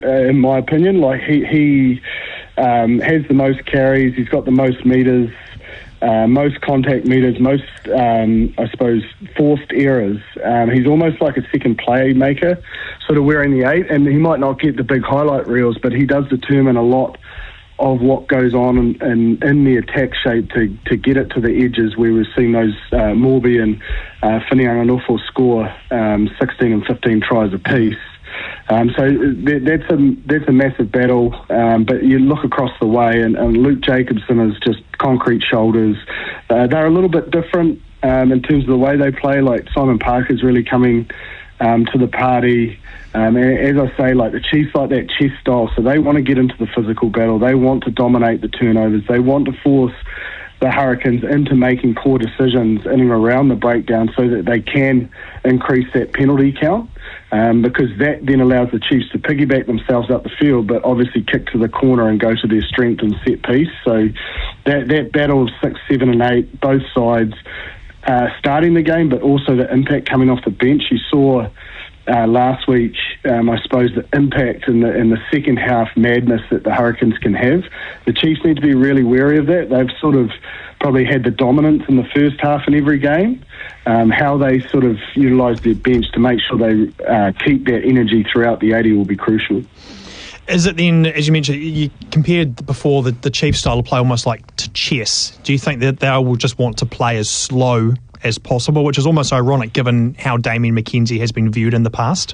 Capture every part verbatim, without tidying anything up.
uh, in my opinion. Like he, he um, has the most carries, he's got the most metres, uh, most contact metres, most, um, I suppose, forced errors. Um, he's almost like a second playmaker, sort of wearing the eight, and he might not get the big highlight reels, but he does determine a lot of what goes on in, in, in the attack shape to, to get it to the edges, where we've seen those uh, Morby and uh, Whinianganofo score um, sixteen and fifteen tries apiece. Um, so that, that's a that's a massive battle, um, but you look across the way, and, and Luke Jacobson is just concrete shoulders. Uh, they're a little bit different um, in terms of the way they play. Like Simon Parker's really coming um, to the party. Um, as I say, like the Chiefs like that chess style, so they want to get into the physical battle. They want to dominate the turnovers. They want to force the Hurricanes into making poor decisions in and around the breakdown so that they can increase that penalty count, um, because that then allows the Chiefs to piggyback themselves up the field, but obviously kick to the corner and go to their strength and set piece. So that, that battle of six, seven and eight, both sides uh, starting the game, but also the impact coming off the bench. You saw Uh, last week, um, I suppose, the impact in the in the second half madness that the Hurricanes can have. The Chiefs need to be really wary of that. They've sort of probably had the dominance in the first half in every game. Um, how they sort of utilise their bench to make sure they uh, keep that energy throughout the eighty will be crucial. Is it then, as you mentioned, you compared before the, the Chiefs style of play almost like to chess. Do you think that they will just want to play as slow as possible, which is almost ironic given how Damien McKenzie has been viewed in the past?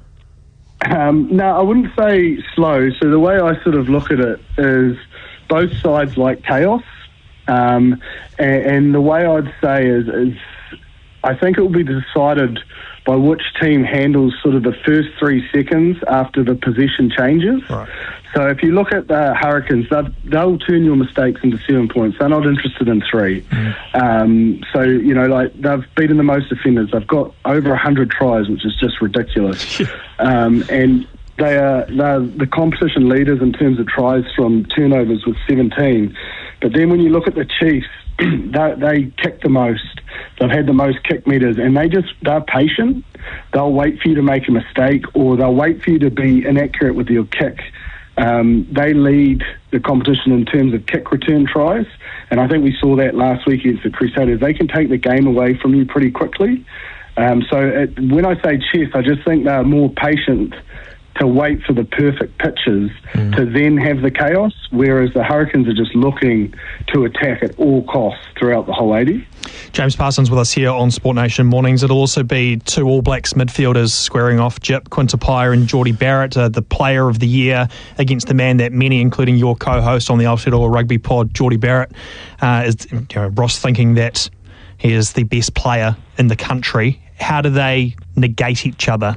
Um, no, I wouldn't say slow. So the way I sort of look at it is both sides like chaos. Um, and, and the way I'd say is, is I think it will be decided by which team handles sort of the first three seconds after the possession changes. Right. So if you look at the Hurricanes, they'll turn your mistakes into seven points. They're not interested in three. Mm. Um, so, you know, like they've beaten the most defenders. They've got over one hundred tries, which is just ridiculous. um, and they are they're the competition leaders in terms of tries from turnovers with seventeen. But then when you look at the Chiefs, they, they kick the most. They've had the most kick meters, and they just, they're patient. They'll wait for you to make a mistake, or they'll wait for you to be inaccurate with your kick. Um, they lead the competition in terms of kick return tries, and I think we saw that last week against the Crusaders. They can take the game away from you pretty quickly. Um, so it, when I say chess, I just think they're more patient to wait for the perfect pitches mm. to then have the chaos, whereas the Hurricanes are just looking to attack at all costs throughout the whole eighty. James Parsons with us here on Sport Nation Mornings. It'll also be two All Blacks midfielders squaring off, Jip Quintapaya and Jordie Barrett, uh, the player of the year against the man that many, including your co-host on the Aotearoa Rugby pod, Jordie Barrett, uh, is, you know, Ross thinking that he is the best player in the country. How do they negate each other?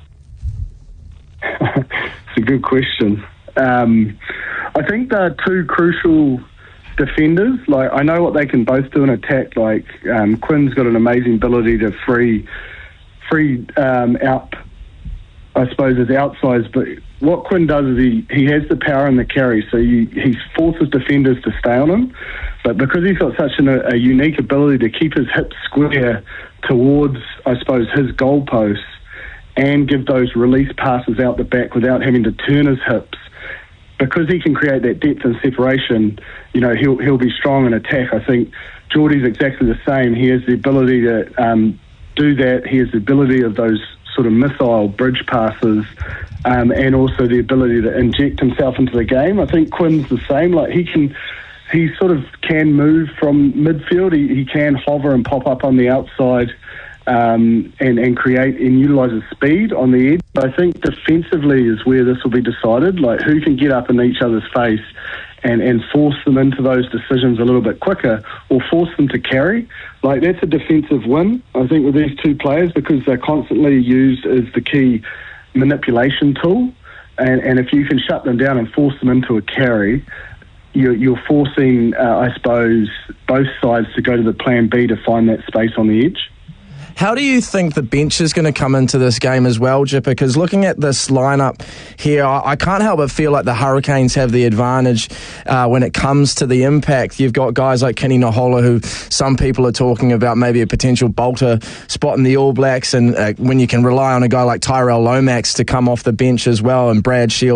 It's a good question. Um, I think they're two crucial defenders. Like, I know what they can both do in attack. Like um, Quinn's got an amazing ability to free, free um, out, I suppose, his outsides. But what Quinn does is he, he has the power and the carry, so you, he forces defenders to stay on him. But because he's got such an, a unique ability to keep his hips square towards, I suppose, his goalposts, and give those release passes out the back without having to turn his hips, because he can create that depth and separation, you know, he'll he'll be strong in attack. I think Jordie's exactly the same. He has the ability to um, do that. He has the ability of those sort of missile bridge passes, um, and also the ability to inject himself into the game. I think Quinn's the same. Like he can, he sort of can move from midfield. He, he can hover and pop up on the outside. Um, and, and create and utilise his speed on the edge. I think defensively is where this will be decided, like who can get up in each other's face and, and force them into those decisions a little bit quicker, or force them to carry. Like that's a defensive win, I think, with these two players, because they're constantly used as the key manipulation tool. And, and if you can shut them down and force them into a carry, you're, you're forcing, uh, I suppose, both sides to go to the plan B to find that space on the edge. How do you think the bench is going to come into this game as well, Jipper? Because looking at this lineup here, I can't help but feel like the Hurricanes have the advantage uh, when it comes to the impact. You've got guys like Kenny Nahola, who some people are talking about maybe a potential bolter spot in the All Blacks, and uh, when you can rely on a guy like Tyrell Lomax to come off the bench as well, and Brad Shields